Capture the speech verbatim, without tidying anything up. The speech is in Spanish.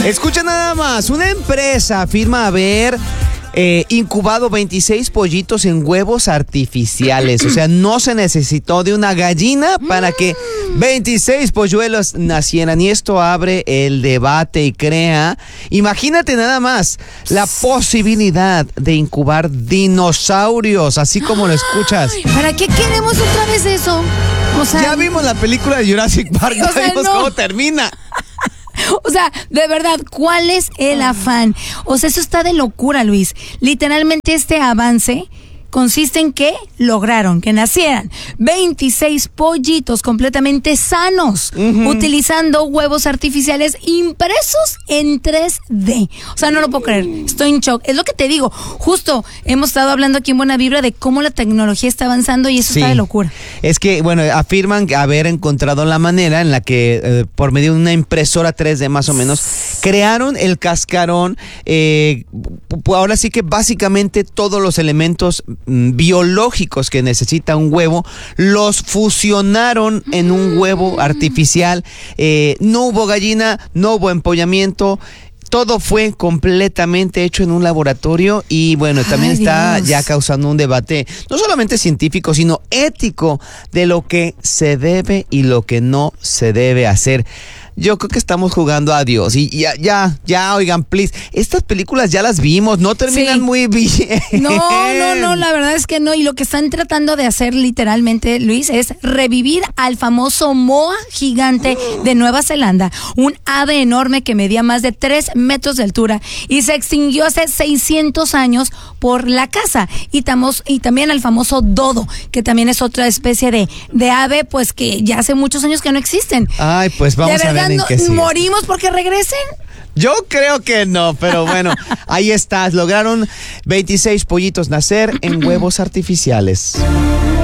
Escucha nada más, una empresa afirma haber eh, incubado veintiséis pollitos en huevos artificiales. O sea, no se necesitó de una gallina para que veintiséis polluelos nacieran. Y esto abre el debate y crea, imagínate nada más, la posibilidad de incubar dinosaurios, así como lo escuchas. ¿Para qué queremos otra vez eso? O sea, ya vimos la película de Jurassic Park, ya o sea, vimos no. cómo termina. O sea, de verdad, ¿cuál es el afán? O sea, eso está de locura, Luis. Literalmente este avance consiste en que lograron que nacieran veintiséis pollitos completamente sanos, uh-huh, utilizando huevos artificiales impresos en tres D. O sea, no lo puedo creer, estoy en shock. Es lo que te digo, justo hemos estado hablando aquí en Buena Vibra de cómo la tecnología está avanzando y eso sí está de locura. Es que, bueno, afirman haber encontrado la manera en la que, eh, por medio de una impresora tres D más o menos, crearon el cascarón. Eh, ahora sí que básicamente todos los elementos biológicos que necesita un huevo los fusionaron en un huevo artificial. Eh, no hubo gallina, no hubo empollamiento. Todo fue completamente hecho en un laboratorio y bueno, también Ay, está Dios. ya causando un debate, no solamente científico, sino ético, de lo que se debe y lo que no se debe hacer. Yo creo que estamos jugando a Dios y ya, ya, ya, oigan, please, estas películas ya las vimos, no terminan sí. muy bien. No, no, no, la verdad es que no, y lo que están tratando de hacer literalmente, Luis, es revivir al famoso moa gigante de Nueva Zelanda, un ave enorme que medía más de tres metros de altura y se extinguió hace seiscientos años por la caza, y, tamos, y también al famoso dodo, que también es otra especie de, de ave, pues que ya hace muchos años que no existen. Ay, pues vamos a ver. No, ¿morimos porque regresen? Yo creo que no, pero bueno, ahí estás. Lograron veintiséis pollitos nacer en huevos artificiales.